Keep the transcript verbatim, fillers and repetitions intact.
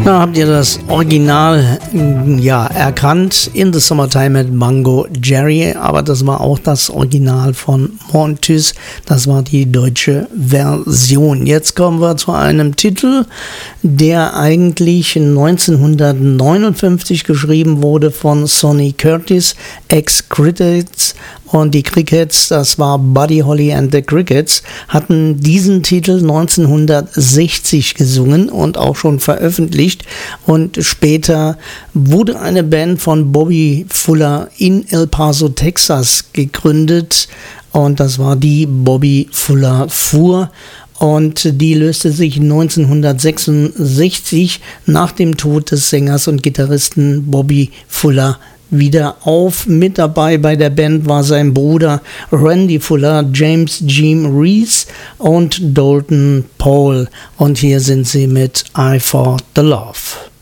Da habt ihr das Original ja erkannt, In the Summertime mit Mango Jerry, aber das war auch das Original von Montus, das war die deutsche Version. Jetzt kommen wir zu einem Titel, der eigentlich neunzehnhundertneunundfünfzig geschrieben wurde von Sonny Curtis, ex-Crickets, und die Crickets, das war Buddy Holly and the Crickets, hatten diesen Titel neunzehnhundertsechzig gesungen und auch schon veröffentlicht. Und später wurde eine Band von Bobby Fuller in El Paso, Texas gegründet. Und das war die Bobby Fuller Four. Und die löste sich neunzehnhundertsechsundsechzig nach dem Tod des Sängers und Gitarristen Bobby Fuller wieder auf. Mit dabei bei der Band war sein Bruder Randy Fuller, James Jim Reese und Dalton Paul. Und hier sind sie mit I Fought the Love.